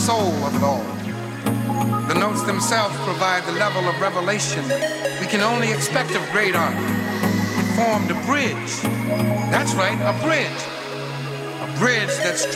soul of it all. The notes themselves provide the level of revelation we can only expect of great art. It formed a bridge. That's right, a bridge. A bridge that